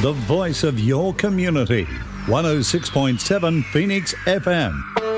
the voice of your community. 106.7 Phoenix FM.